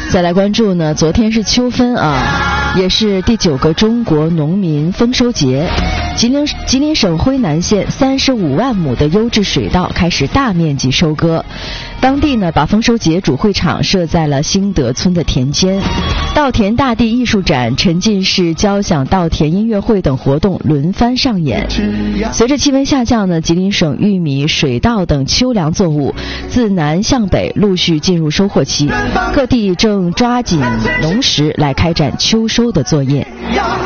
再来关注呢，昨天是秋分啊，也是第9个中国农民丰收节。吉林省辉南县35万亩的优质水稻开始大面积收割，当地呢把丰收节主会场设在了兴德村的田间，稻田大地艺术展、沉浸式交响稻田音乐会等活动轮番上演。随着气温下降呢，吉林省玉米、水稻等秋粮作物自南向北陆续进入收获期，各地正抓紧农时来开展秋收的作业。